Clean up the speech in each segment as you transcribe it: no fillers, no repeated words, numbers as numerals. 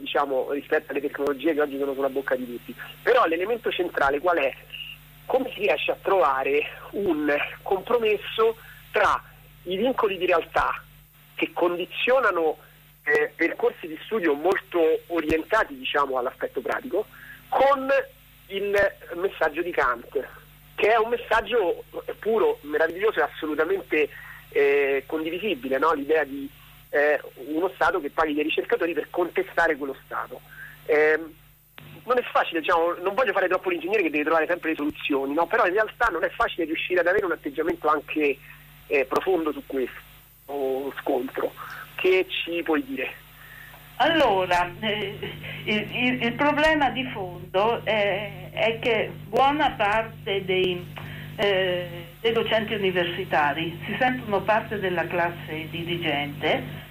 diciamo, rispetto alle tecnologie che oggi sono sulla bocca di tutti. Però l'elemento centrale qual è? Come si riesce a trovare un compromesso tra i vincoli di realtà che condizionano percorsi di studio molto orientati, diciamo, all'aspetto pratico, con il messaggio di Kant, che è un messaggio puro, meraviglioso e assolutamente condivisibile, no? L'idea di uno Stato che paghi dei ricercatori per contestare quello Stato. Non è facile, diciamo, non voglio fare troppo l'ingegnere che deve trovare sempre le soluzioni, no? Però in realtà non è facile riuscire ad avere un atteggiamento anche profondo su questo scontro. Che ci puoi dire? Allora, il problema di fondo è che buona parte dei docenti universitari si sentono parte della classe dirigente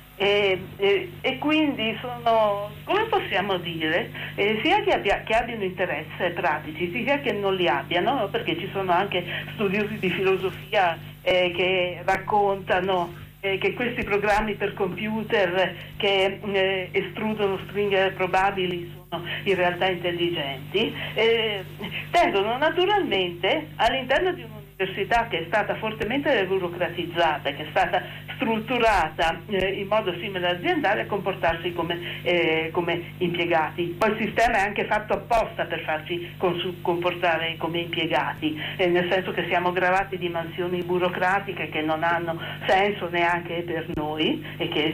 e quindi sono, come possiamo dire, sia che abbiano interesse pratici, sia che non li abbiano, perché ci sono anche studiosi di filosofia che raccontano che questi programmi per computer che estrudono stringhe probabili sono in realtà intelligenti, tendono naturalmente all'interno di un'università che è stata fortemente burocratizzata, che è stata strutturata in modo simile all'aziendale, a comportarsi come impiegati. Poi il sistema è anche fatto apposta per farci comportare come impiegati, nel senso che siamo gravati di mansioni burocratiche che non hanno senso neanche per noi e che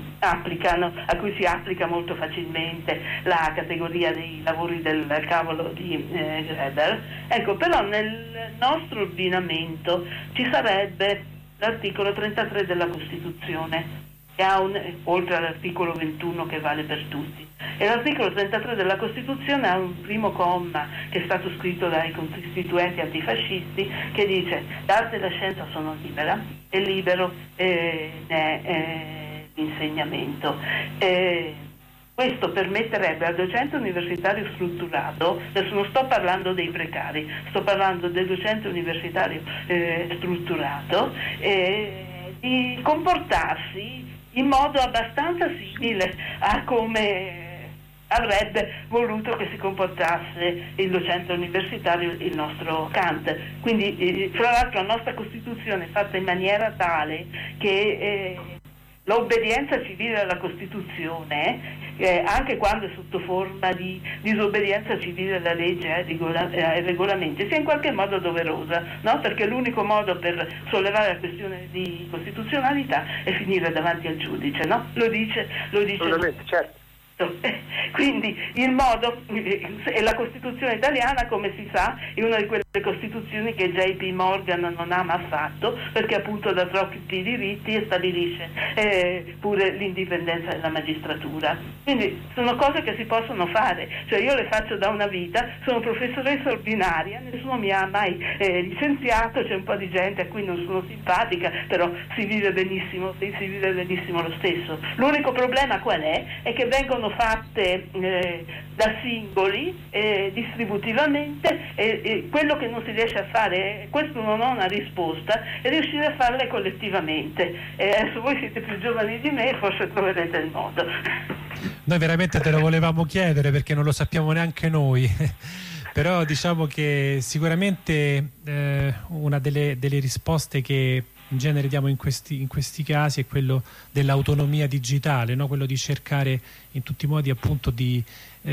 a cui si applica molto facilmente la categoria dei lavori del cavolo di Greber. Ecco, però nel nostro ordinamento ci sarebbe l'articolo 33 della Costituzione, che ha oltre all'articolo 21 che vale per tutti, e l'articolo 33 della Costituzione ha un primo comma che è stato scritto dai costituenti antifascisti, che dice: l'arte e la scienza sono libera e libero l'insegnamento. Questo permetterebbe al docente universitario strutturato, adesso non sto parlando dei precari, sto parlando del docente universitario strutturato, di comportarsi in modo abbastanza simile a come avrebbe voluto che si comportasse il docente universitario, il nostro Kant. Quindi, fra l'altro, la nostra Costituzione è fatta in maniera tale che l'obbedienza civile alla Costituzione, anche quando è sotto forma di disobbedienza civile alla legge e ai regolamenti, sia in qualche modo doverosa, no? Perché l'unico modo per sollevare la questione di costituzionalità è finire davanti al giudice, no? Lo dice certo. Quindi il modo, e la Costituzione italiana, come si sa, è una di quelle Costituzioni che JP Morgan non ama affatto, perché appunto dà troppi diritti e stabilisce pure l'indipendenza della magistratura. Quindi sono cose che si possono fare, cioè io le faccio da una vita, sono professoressa ordinaria, nessuno mi ha mai licenziato, c'è un po' di gente a cui non sono simpatica, però si vive benissimo lo stesso. L'unico problema qual è? È che vengono fatte da singoli distributivamente, e quello che non si riesce a fare, questo non ho una risposta, è riuscire a farle collettivamente. Adesso voi siete più giovani di me, forse troverete il modo. Noi veramente te lo volevamo chiedere, perché non lo sappiamo neanche noi. Però diciamo che sicuramente una delle risposte che in genere diamo in questi casi è quello dell'autonomia digitale, no? Quello di cercare in tutti i modi appunto di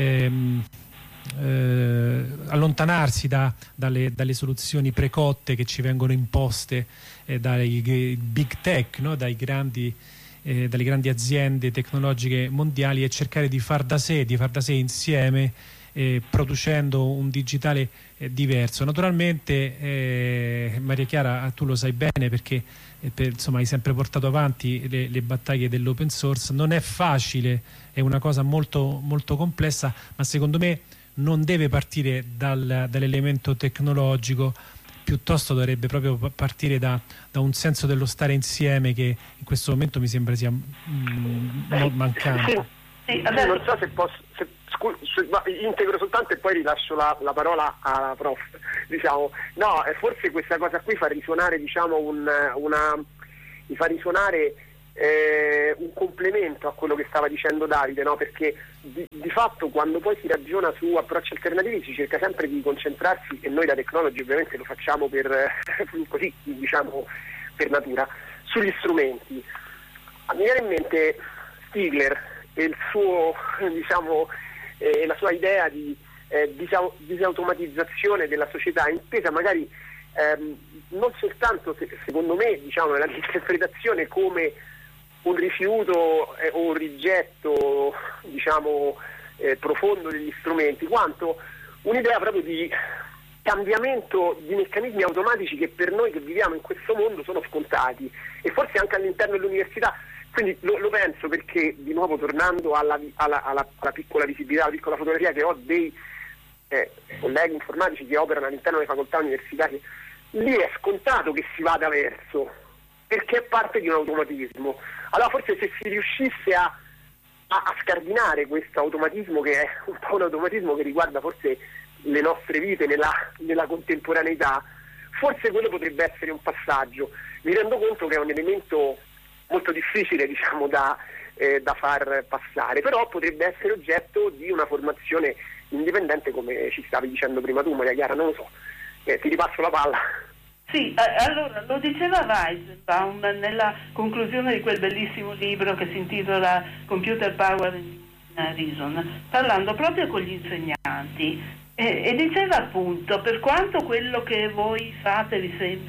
allontanarsi dalle soluzioni precotte che ci vengono imposte dai big tech, no? Dalle grandi aziende tecnologiche mondiali, e cercare di far da sé insieme, producendo un digitale diverso. Naturalmente, Maria Chiara, tu lo sai bene, perché insomma hai sempre portato avanti le battaglie dell'open source. Non è facile, è una cosa molto, molto complessa, ma secondo me non deve partire dall'elemento tecnologico, piuttosto dovrebbe proprio partire da un senso dello stare insieme, che in questo momento mi sembra sia mancante. Sì, non so se posso, ma integro soltanto e poi rilascio la parola alla prof. Diciamo, no, forse questa cosa qui fa risuonare, diciamo, mi fa risuonare un complemento a quello che stava dicendo Davide, no? Perché di fatto quando poi si ragiona su approcci alternativi si cerca sempre di concentrarsi, e noi da Technology ovviamente lo facciamo per così, diciamo, per natura, sugli strumenti. Mi viene in mente Stigler e il suo, diciamo, la sua idea di disautomatizzazione della società, intesa magari non soltanto, secondo me, diciamo, nella interpretazione come un rifiuto o un rigetto, diciamo, profondo degli strumenti, quanto un'idea proprio di cambiamento di meccanismi automatici che per noi che viviamo in questo mondo sono scontati, e forse anche all'interno dell'università. Quindi lo penso perché, di nuovo, tornando alla piccola visibilità, alla piccola fotografia che ho dei colleghi informatici che operano all'interno delle facoltà universitarie, lì è scontato che si vada verso, perché è parte di un automatismo. Allora forse se si riuscisse a scardinare questo automatismo, che è un po' un automatismo che riguarda forse le nostre vite nella contemporaneità, forse quello potrebbe essere un passaggio. Mi rendo conto che è un elemento molto difficile, diciamo, da far passare, però potrebbe essere oggetto di una formazione indipendente, come ci stavi dicendo prima tu, Maria Chiara. Non lo so, ti ripasso la palla. Sì, allora lo diceva Weizenbaum nella conclusione di quel bellissimo libro che si intitola Computer Power in Reason, parlando proprio con gli insegnanti, e diceva appunto, per quanto quello che voi fate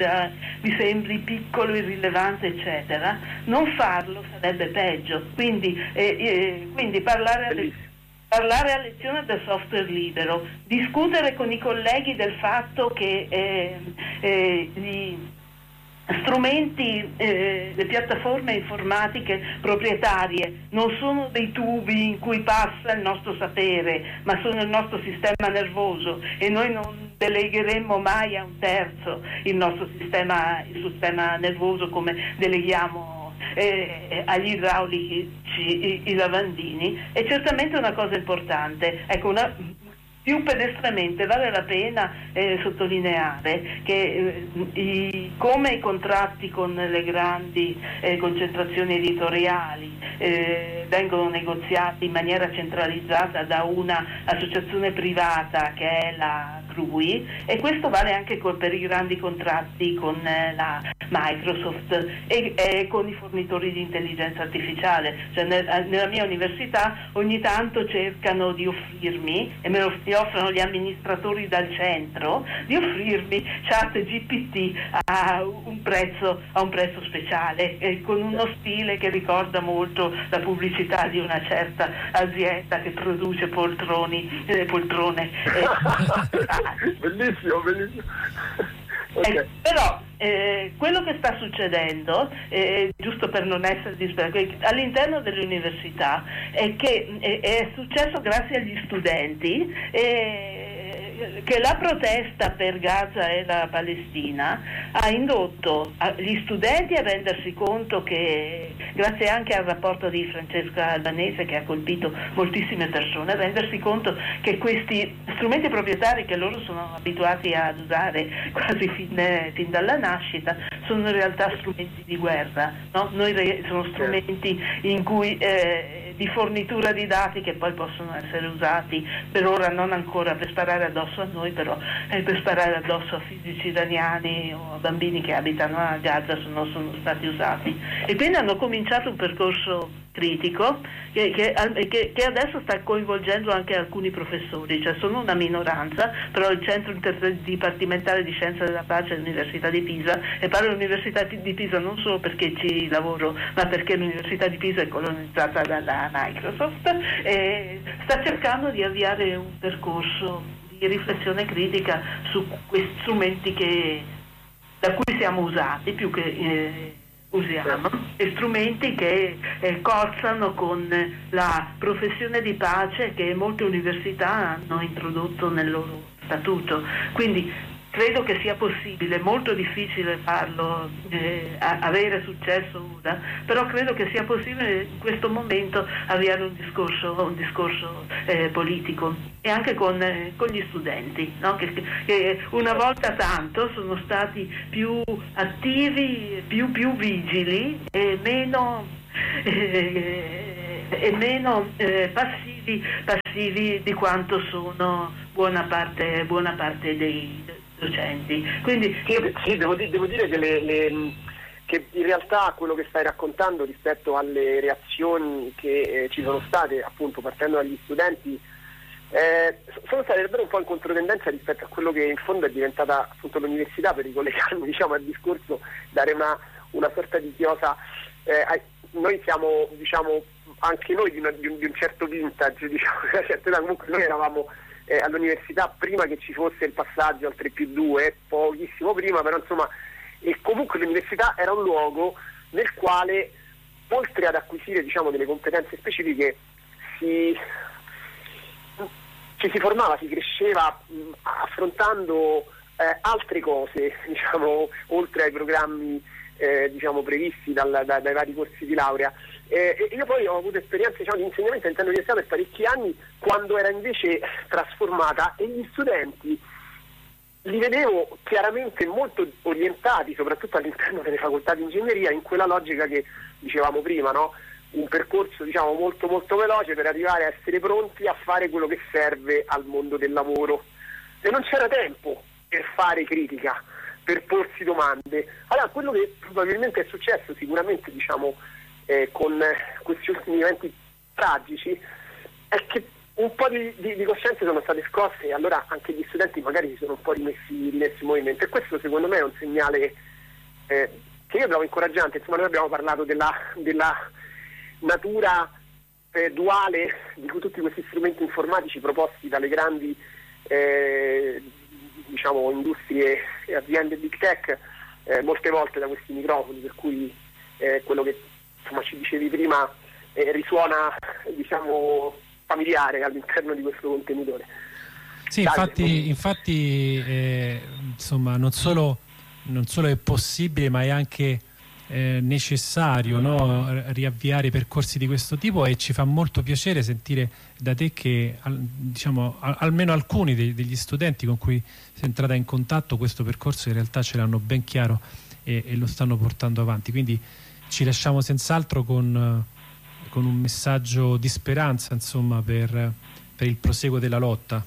vi sembri piccolo, irrilevante, eccetera, non farlo sarebbe peggio. Quindi parlare a lezione del software libero, discutere con i colleghi del fatto che gli strumenti, le piattaforme informatiche proprietarie non sono dei tubi in cui passa il nostro sapere, ma sono il nostro sistema nervoso, e noi non delegheremmo mai a un terzo il nostro sistema nervoso come deleghiamo agli idraulici i lavandini. È certamente una cosa importante. Ecco, più pedestramente vale la pena sottolineare che come i contratti con le grandi concentrazioni editoriali vengono negoziati in maniera centralizzata da una associazione privata che è la CRUI, e questo vale anche per i grandi contratti con la Microsoft e con i fornitori di intelligenza artificiale. Cioè, nella mia università ogni tanto cercano di offrirmi, e me lo offrono gli amministratori dal centro, di offrirmi ChatGPT a un prezzo speciale, con uno stile che ricorda molto la pubblicità di una certa azienda che produce poltrone. Bellissimo. Okay. Però quello che sta succedendo, giusto per non essere disperato, all'interno delle università è che è successo grazie agli studenti, che la protesta per Gaza e la Palestina ha indotto gli studenti a rendersi conto che, grazie anche al rapporto di Francesca Albanese che ha colpito moltissime persone, a rendersi conto che questi strumenti proprietari che loro sono abituati ad usare quasi fin dalla nascita sono in realtà strumenti di guerra, no? Sono strumenti in cui di fornitura di dati che poi possono essere usati, per ora non ancora per sparare addosso a noi, però per sparare addosso a fisici iraniani o a bambini che abitano a Gaza sono stati usati. E quindi hanno cominciato un percorso critico che adesso sta coinvolgendo anche alcuni professori, cioè sono una minoranza, però il Centro Interdipartimentale di Scienza della Pace dell'Università di Pisa, e parlo dell'Università di Pisa non solo perché ci lavoro, ma perché l'Università di Pisa è colonizzata dalla Microsoft, e sta cercando di avviare un percorso di riflessione critica su questi strumenti da cui siamo usati più che usiamo, e strumenti che cozzano con la professione di pace che molte università hanno introdotto nel loro statuto. Quindi credo che sia possibile, molto difficile farlo, avere successo ora, però credo che sia possibile in questo momento avviare un discorso politico, e anche con gli studenti, no? che una volta tanto sono stati più attivi, più vigili e meno passivi passivi di quanto sono buona parte dei docenti. Quindi sì, devo dire che che in realtà quello che stai raccontando rispetto alle reazioni che ci sono state, appunto partendo dagli studenti, sono state davvero un po' in controtendenza rispetto a quello che in fondo è diventata appunto l'università, per ricollegarmi diciamo al discorso, dare una sorta di chiosa. Noi siamo, diciamo, anche noi di un certo vintage, diciamo, comunque noi eravamo all'università prima che ci fosse il passaggio al 3+2, pochissimo prima, però insomma, e comunque l'università era un luogo nel quale, oltre ad acquisire, diciamo, delle competenze specifiche, ci si formava, si cresceva affrontando altre cose, diciamo, oltre ai programmi diciamo previsti dai vari corsi di laurea. Io poi ho avuto esperienze, diciamo, di insegnamento all'interno dell'università per parecchi anni, quando era invece trasformata, e gli studenti li vedevo chiaramente molto orientati, soprattutto all'interno delle facoltà di ingegneria, in quella logica che dicevamo prima, no? Un percorso, diciamo, molto molto veloce per arrivare a essere pronti a fare quello che serve al mondo del lavoro, e non c'era tempo per fare critica, per porsi domande. Allora, quello che probabilmente è successo sicuramente, diciamo, con questi ultimi eventi tragici, è che un po' di coscienze sono state scosse, e allora anche gli studenti magari si sono un po' rimessi in movimento, e questo secondo me è un segnale che io trovo incoraggiante. Insomma, noi abbiamo parlato della natura duale di tutti questi strumenti informatici proposti dalle grandi diciamo industrie e aziende big tech, molte volte da questi microfoni, per cui quello che insomma ci dicevi prima risuona, diciamo, familiare all'interno di questo contenitore. Sì, infatti insomma, non solo è possibile, ma è anche necessario, no, riavviare percorsi di questo tipo, e ci fa molto piacere sentire da te che diciamo, almeno alcuni degli studenti con cui sei entrata in contatto questo percorso in realtà ce l'hanno ben chiaro e lo stanno portando avanti, quindi ci lasciamo senz'altro con un messaggio di speranza, insomma, per il proseguo della lotta.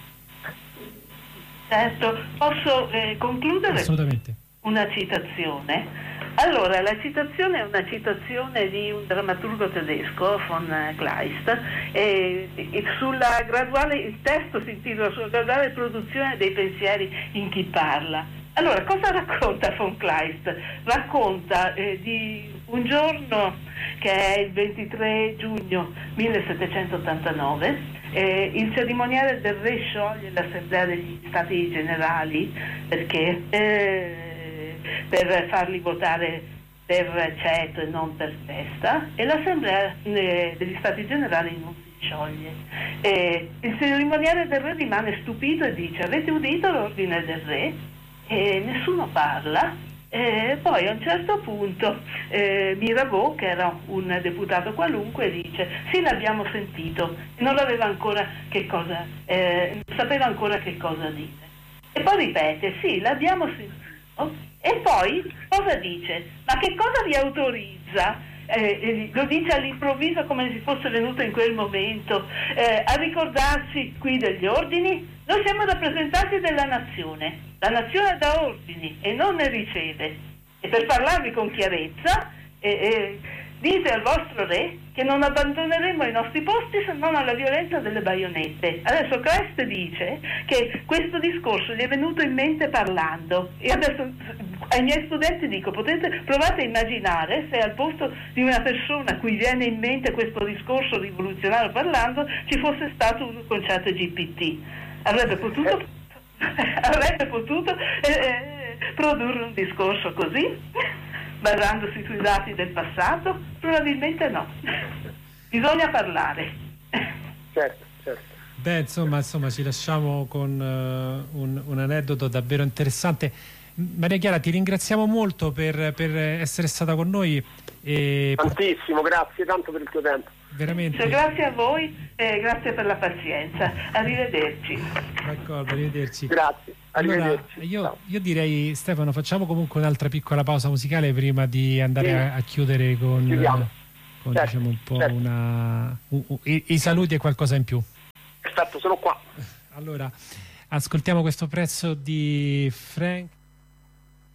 Certo, posso concludere? Assolutamente. Una citazione. Allora, la citazione è una citazione di un drammaturgo tedesco, von Kleist, sulla graduale, il testo si intitola sulla graduale produzione dei pensieri in chi parla. Allora, cosa racconta von Kleist? Racconta di un giorno che è il 23 giugno 1789, il cerimoniale del re scioglie l'assemblea degli stati generali perché per farli votare per ceto e non per festa, e l'assemblea degli stati generali non si scioglie. Il cerimoniale del re rimane stupito e dice: avete udito l'ordine del re? E nessuno parla. Poi a un certo punto Mirabeau, che era un deputato qualunque, dice: sì, l'abbiamo sentito, e non sapeva ancora che cosa dire. E poi ripete: sì, l'abbiamo sentito. E poi cosa dice? Ma che cosa vi autorizza? Lo dice all'improvviso, come se fosse venuto in quel momento, a ricordarsi qui degli ordini. Noi siamo rappresentanti della nazione, la nazione dà ordini e non ne riceve, e per parlarvi con chiarezza dite al vostro re che non abbandoneremo i nostri posti se non alla violenza delle baionette. Adesso Kleist dice che questo discorso gli è venuto in mente parlando, e adesso ai miei studenti dico: provate a immaginare se al posto di una persona a cui viene in mente questo discorso rivoluzionario parlando ci fosse stato un concetto GPT. Avrebbe potuto produrre un discorso così, basandosi sui dati del passato? Probabilmente no. Bisogna parlare. Certo. Beh, insomma ci lasciamo con un aneddoto davvero interessante. Maria Chiara, ti ringraziamo molto per essere stata con noi. Tantissimo, grazie tanto per il tuo tempo. Veramente. Cioè, grazie a voi e grazie per la pazienza. Arrivederci. D'accordo, arrivederci. Grazie. Allora, io direi, Stefano, facciamo comunque un'altra piccola pausa musicale prima di andare a chiudere con... con diciamo un po' i saluti e qualcosa in più. Perfetto, sono qua. Allora, ascoltiamo questo pezzo di Frank